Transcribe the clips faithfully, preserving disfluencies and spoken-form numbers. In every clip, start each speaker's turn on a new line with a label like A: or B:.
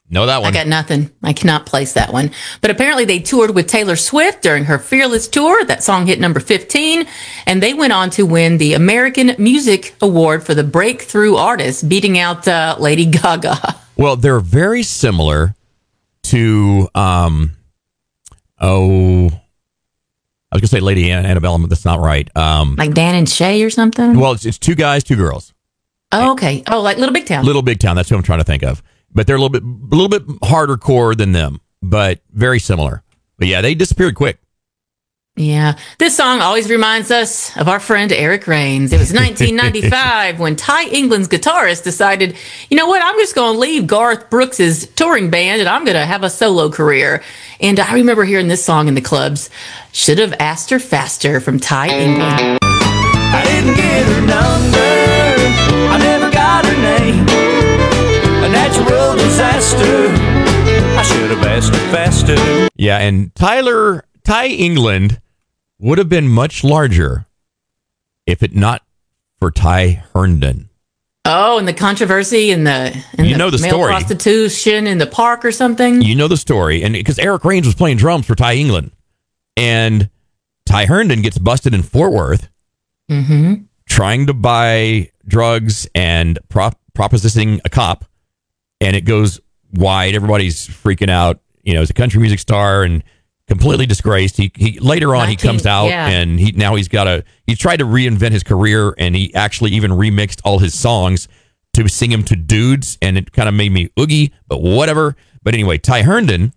A: Know that one.
B: I got nothing. I cannot place that one. But apparently they toured with Taylor Swift during her Fearless tour. That song hit number fifteen. And they went on to win the American Music Award for the Breakthrough Artist, beating out uh, Lady Gaga.
A: Well, they're very similar to, um, oh, I was going to say Lady Annabelle, but that's not right. Um,
B: Like Dan and Shay or something?
A: well, it's, it's two guys, two girls.
B: Oh, okay. Oh, like Little Big Town.
A: Little Big Town. That's who I'm trying to think of. But they're a little bit, a little bit harder core than them, but very similar. But yeah, they disappeared quick.
B: Yeah. This song always reminds us of our friend Eric Rains. It was nineteen ninety-five when Ty England's guitarist decided, you know what, I'm just going to leave Garth Brooks's touring band and I'm going to have a solo career. And I remember hearing this song in the clubs. Should have asked her faster from Ty England.
C: I didn't get her number. I never got her name. A natural disaster. I should have asked her faster.
A: Yeah, and Tyler, Ty England would have been much larger if it not for Ty Herndon.
B: Oh, and the controversy and the, and
A: You
B: the
A: know the
B: male
A: story.
B: prostitution in the park or something.
A: You know the story. And because Eric Rains was playing drums for Ty England. And Ty Herndon gets busted in Fort Worth
B: Mm-hmm.
A: trying to buy drugs and prop, propositioning a cop. And it goes wide. Everybody's freaking out. You know, he's a country music star and completely disgraced. He, he later on, he
B: nineteen
A: comes out
B: yeah.
A: and he now he's got a, he's tried to reinvent his career and he actually even remixed all his songs to sing them to dudes. And it kind of made me oogie, but whatever. But anyway, Ty Herndon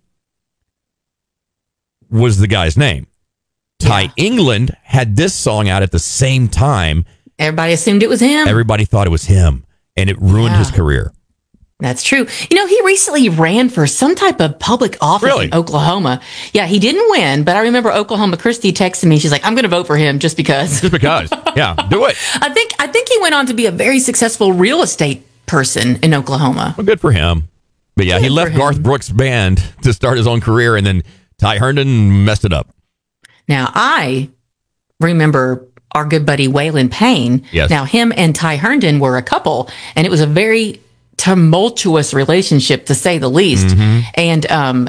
A: was the guy's name. Ty
B: Yeah.
A: England had this song out at the same time.
B: Everybody assumed it was him.
A: Everybody thought it was him and it ruined
B: Yeah.
A: his career.
B: That's true. You know, he recently ran for some type of public office
A: Really?
B: in Oklahoma. Yeah, he didn't win, but I remember Oklahoma Christie texted me. She's like, I'm going to vote for him just because.
A: Just because. Yeah, do it.
B: I think I think he went on to be a very successful real estate person in Oklahoma.
A: Well, good for him. But yeah, he
B: Good
A: left
B: for him.
A: Garth Brooks' band to start his own career, and then Ty Herndon messed it up.
B: Now, I remember our good buddy Waylon Payne.
A: Yes.
B: Now, him and Ty Herndon were a couple, and it was a very tumultuous relationship, to say the least.
A: Mm-hmm.
B: And um,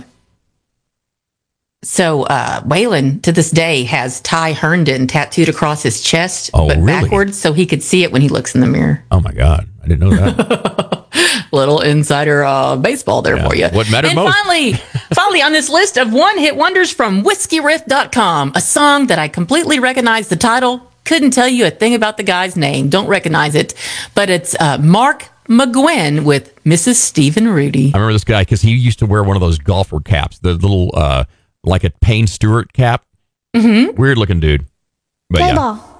B: so uh, Waylon, to this day, has Ty Herndon tattooed across his chest,
A: Oh,
B: but
A: really?
B: backwards, so he could see it when he looks in the mirror.
A: Oh, my God. I didn't know that.
B: Little insider uh, baseball there
A: Yeah.
B: for you.
A: What mattered
B: and
A: most.
B: finally, finally on this list of one-hit wonders from whiskey riff dot com, a song that I completely recognize the title, couldn't tell you a thing about the guy's name, don't recognize it, but it's uh, Mark McGuinn with Missus Stephen Rudy.
A: I remember this guy because he used to wear one of those golfer caps, the little, uh, like a Payne Stewart cap. Mm-hmm. Weird looking dude. But
D: Play
A: yeah.
D: ball.